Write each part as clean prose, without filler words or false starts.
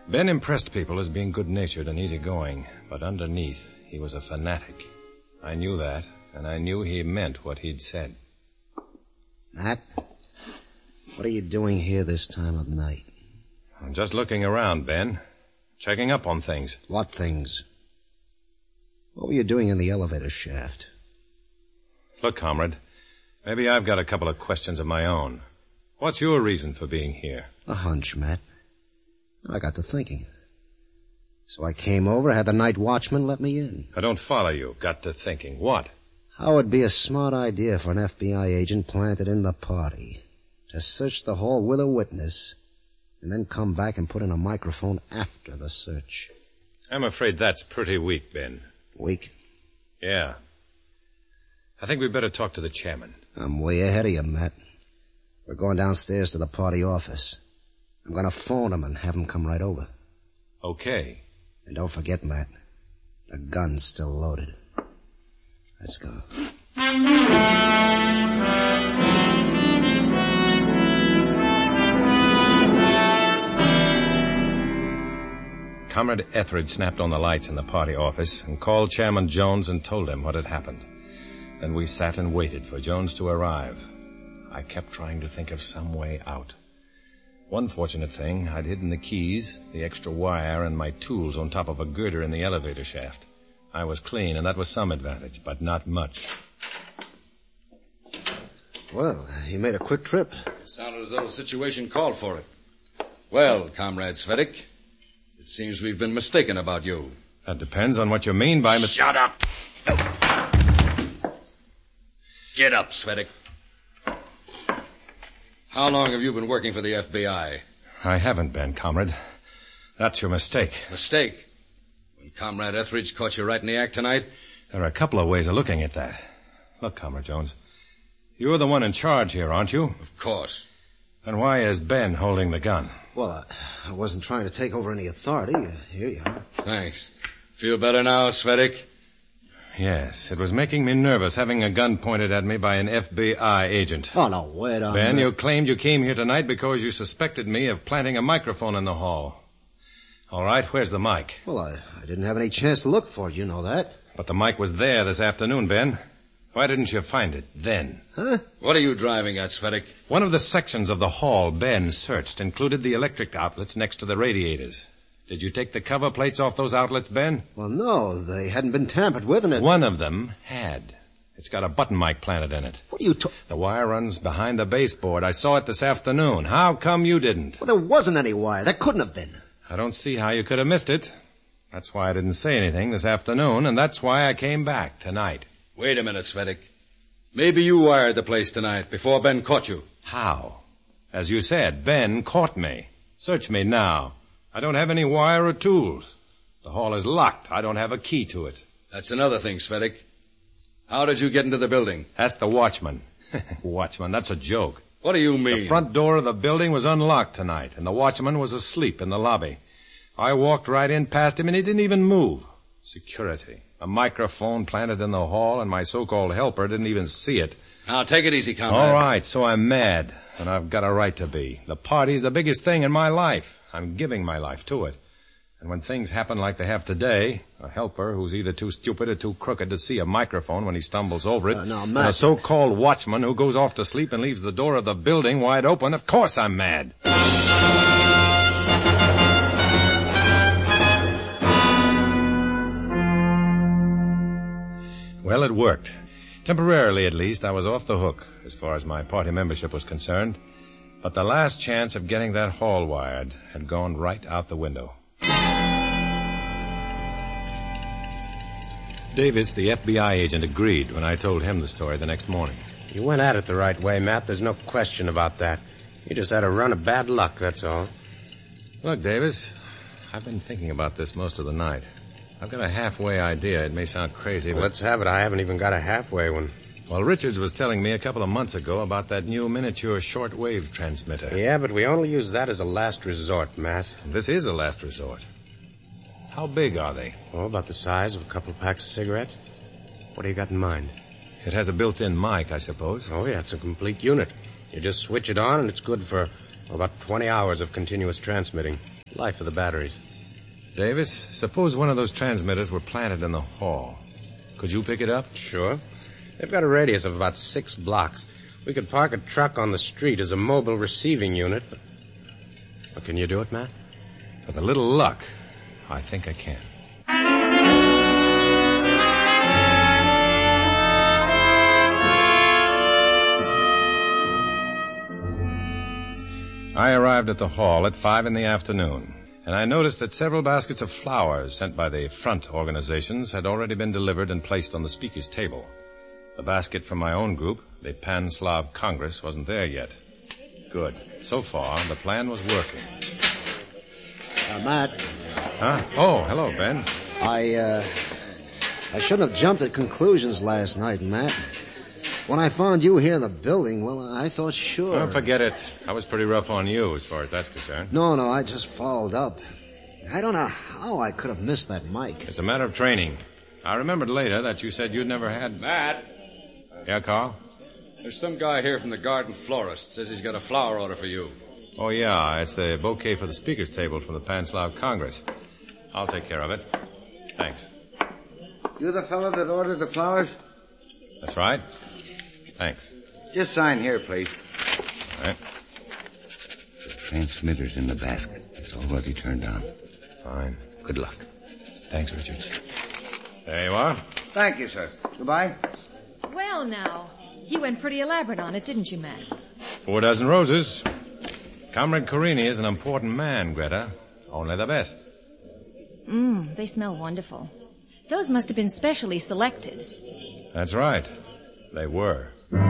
Ben impressed people as being good-natured and easygoing, but underneath, he was a fanatic. I knew that, and I knew he meant what he'd said. Matt, what are you doing here this time of night? I'm just looking around, Ben. Checking up on things. What things? What were you doing in the elevator shaft? Look, comrade, maybe I've got a couple of questions of my own. What's your reason for being here? A hunch, Matt. I got to thinking. So I came over, had the night watchman let me in. I don't follow you. Got to thinking. What? How would be a smart idea for an FBI agent planted in the party to search the hall with a witness and then come back and put in a microphone after the search? I'm afraid that's pretty weak, Ben. Weak? Yeah. I think we'd better talk to the chairman. I'm way ahead of you, Matt. We're going downstairs to the party office. I'm going to phone him and have him come right over. Okay. And don't forget, Matt, the gun's still loaded. Let's go. Comrade Etheridge snapped on the lights in the party office and called Chairman Jones and told him what had happened. Then we sat and waited for Jones to arrive. I kept trying to think of some way out. One fortunate thing, I'd hidden the keys, the extra wire, and my tools on top of a girder in the elevator shaft. I was clean, and that was some advantage, but not much. Well, you made a quick trip. It sounded as though the situation called for it. Well, Comrade Svedik, it seems we've been mistaken about you. That depends on what you mean by... Shut up! Get up, Svedik. How long have you been working for the FBI? I haven't been, comrade. That's your mistake. Mistake? When Comrade Etheridge caught you right in the act tonight? There are a couple of ways of looking at that. Look, Comrade Jones, you're the one in charge here, aren't you? Of course. Then why is Ben holding the gun? Well, I wasn't trying to take over any authority. Here you are. Thanks. Feel better now, Svedik? Yes, it was making me nervous having a gun pointed at me by an FBI agent. Oh, no, wait a minute. Ben, you claimed you came here tonight because you suspected me of planting a microphone in the hall. All right, where's the mic? Well, I didn't have any chance to look for it, you know that. But the mic was there this afternoon, Ben. Why didn't you find it then? Huh? What are you driving at, Svedik? One of the sections of the hall Ben searched included the electric outlets next to the radiators. Did you take the cover plates off those outlets, Ben? Well, no, they hadn't been tampered with, and it... One of them had. It's got a button mic planted in it. What are you The wire runs behind the baseboard. I saw it this afternoon. How come you didn't? Well, there wasn't any wire. There couldn't have been. I don't see how you could have missed it. That's why I didn't say anything this afternoon, and that's why I came back tonight. Wait a minute, Svedik. Maybe you wired the place tonight before Ben caught you. How? As you said, Ben caught me. Search me now. I don't have any wire or tools. The hall is locked. I don't have a key to it. That's another thing, Svedik. How did you get into the building? Ask the watchman. Watchman, that's a joke. What do you mean? The front door of the building was unlocked tonight, and the watchman was asleep in the lobby. I walked right in past him, and he didn't even move. Security. A microphone planted in the hall, and my so-called helper didn't even see it. Now, take it easy, comrade. All right, so I'm mad, and I've got a right to be. The party's the biggest thing in my life. I'm giving my life to it. And when things happen like they have today, a helper who's either too stupid or too crooked to see a microphone when he stumbles over it, no, and a so-called watchman who goes off to sleep and leaves the door of the building wide open, of course I'm mad. Well, it worked. Temporarily, at least, I was off the hook as far as my party membership was concerned. But the last chance of getting that hall wired had gone right out the window. Davis, the FBI agent, agreed when I told him the story the next morning. You went at it the right way, Matt. There's no question about that. You just had a run of bad luck, that's all. Look, Davis, I've been thinking about this most of the night. I've got a halfway idea. It may sound crazy, but... Let's have it. I haven't even got a halfway one. Well, Richards was telling me a couple of months ago about that new miniature shortwave transmitter. Yeah, but we only use that as a last resort, Matt. This is a last resort. How big are they? Oh, about the size of a couple of packs of cigarettes. What do you got in mind? It has a built-in mic, I suppose. Oh, yeah, it's a complete unit. You just switch it on, and it's good for about 20 hours of continuous transmitting. Life of the batteries. Davis, suppose one of those transmitters were planted in the hall. Could you pick it up? Sure. They've got a radius of about 6 blocks. We could park a truck on the street as a mobile receiving unit. But can you do it, Matt? With a little luck, I think I can. I arrived at the hall at 5 in the afternoon, and I noticed that several baskets of flowers sent by the front organizations had already been delivered and placed on the speaker's table. The basket from my own group, the Pan-Slav Congress, wasn't there yet. Good. So far, the plan was working. Matt. Huh? Oh, hello, Ben. I shouldn't have jumped at conclusions last night, Matt. When I found you here in the building, well, I thought sure. Oh, forget it. I was pretty rough on you as far as that's concerned. No, I just followed up. I don't know how I could have missed that mic. It's a matter of training. I remembered later that you said you'd never had... Matt, Yeah, Carl? there's some guy here from the garden florist. Says he's got a flower order for you. Oh, yeah, it's the bouquet for the speaker's table from the Pan-Slav Congress. I'll take care of it. Thanks. You the fellow that ordered the flowers? That's right. Thanks. Just sign here, please. All right. The transmitter's in the basket. It's already turned on. Fine. Good luck. Thanks, Richard. There you are. Thank you, sir. Goodbye. Well, now, you went pretty elaborate on it, didn't you, Matt? 4 dozen roses. Comrade Carini is an important man, Greta. Only the best. They smell wonderful. Those must have been specially selected. That's right. They were.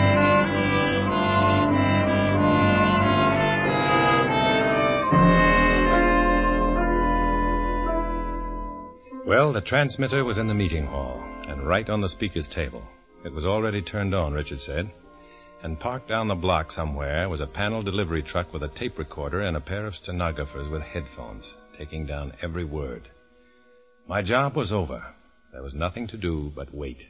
Well, the transmitter was in the meeting hall and right on the speaker's table. It was already turned on, Richard said. And parked down the block somewhere was a panel delivery truck with a tape recorder and a pair of stenographers with headphones, taking down every word. My job was over. There was nothing to do but wait.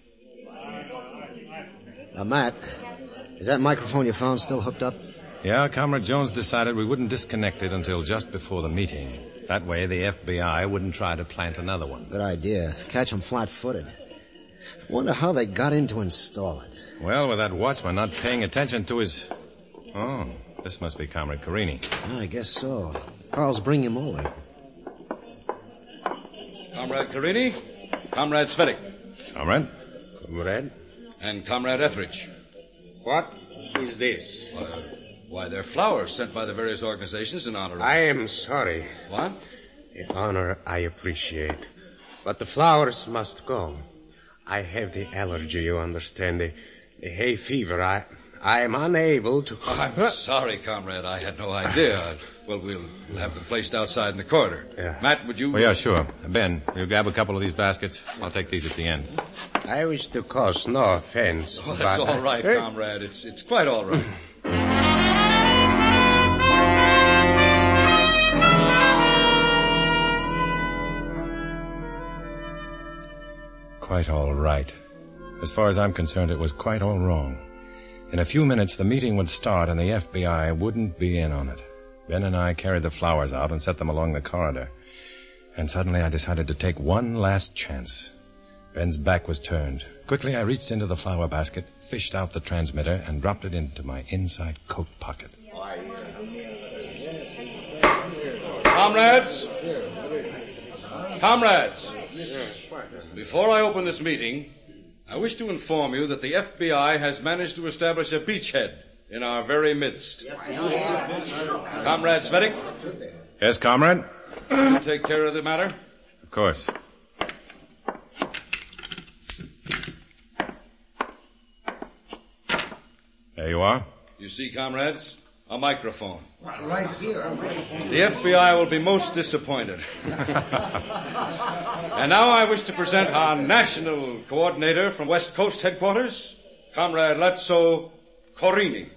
Matt, is that microphone you found still hooked up? Yeah, Comrade Jones decided we wouldn't disconnect it until just before the meeting. That way the FBI wouldn't try to plant another one. Good idea. Catch them flat-footed. Wonder how they got in to install it. Well, with that watchman not paying attention to his... Oh, this must be Comrade Carini. I guess so. Carl's bringing him over. Comrade Carini, Comrade Svedik, Comrade? Comrade? and Comrade Etheridge. What is this? Why, they're flowers sent by the various organizations in honor of... I am sorry. What? The honor I appreciate. But the flowers must go. I have the allergy, you understand, the hay fever. I am unable to... I'm sorry, Comrade. I had no idea. Well, we'll have them placed outside in the corridor. Yeah. Matt, would you... Oh, yeah, sure. Ben, will you grab a couple of these baskets? I'll take these at the end. I wish to cause no offense. Oh, that's but all right, Comrade. It's quite all right. Quite all right. As far as I'm concerned, it was quite all wrong. In a few minutes, the meeting would start and the FBI wouldn't be in on it. Ben and I carried the flowers out and set them along the corridor. And suddenly I decided to take one last chance. Ben's back was turned. Quickly, I reached into the flower basket, fished out the transmitter, and dropped it into my inside coat pocket. Comrades! Comrades! Before I open this meeting, I wish to inform you that the FBI has managed to establish a beachhead in our very midst. Comrade Svedik, Yes, comrade? you take care of the matter. Of course. There you are. You see, comrades, a microphone. Right here. The FBI will be most disappointed. And now I wish to present our national coordinator from West Coast headquarters, Comrade Latso Carini.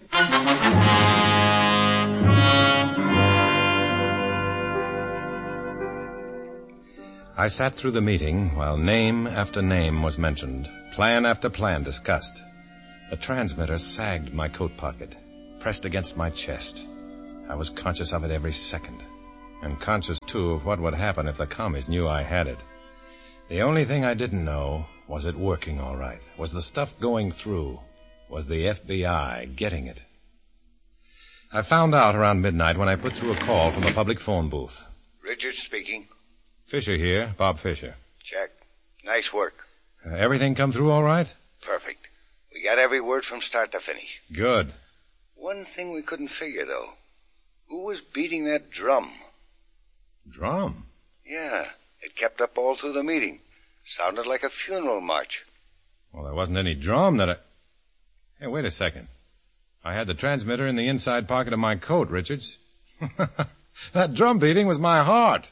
I sat through the meeting while name after name was mentioned, plan after plan discussed. The transmitter sagged my coat pocket, pressed against my chest. I was conscious of it every second. and conscious, too, of what would happen if the commies knew I had it. The only thing I didn't know, was it working all right? Was the stuff going through? Was the FBI getting it? I found out around midnight when I put through a call from the public phone booth. Richard speaking. Fisher here, Bob Fisher. Check. Nice work. Everything come through all right? Perfect. We got every word from start to finish. Good. One thing we couldn't figure, though. Who was beating that drum? Drum? Yeah, it kept up all through the meeting. Sounded like a funeral march. Well, there wasn't any drum that I... Hey, wait a second. I had the transmitter in the inside pocket of my coat, Richards. That drum beating was my heart.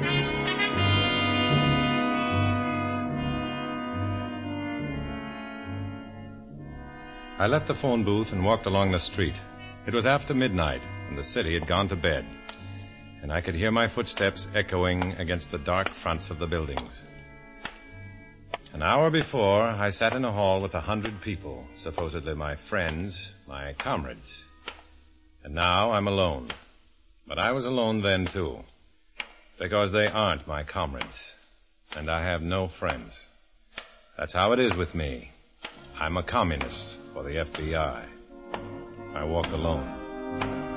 I left the phone booth and walked along the street. It was after midnight, and the city had gone to bed, and I could hear my footsteps echoing against the dark fronts of the buildings. An hour before, I sat in a hall with 100 people, supposedly my friends, my comrades. And now I'm alone. But I was alone then, too, because they aren't my comrades, and I have no friends. That's how it is with me. I'm a communist for the FBI. I walk alone.